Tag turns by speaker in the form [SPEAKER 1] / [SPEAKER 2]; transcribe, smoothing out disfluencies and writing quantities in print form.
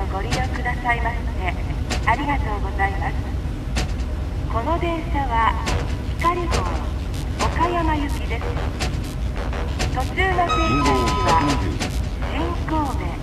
[SPEAKER 1] をご利用くださいましてありがとうございます。この電車は光号岡山行きです。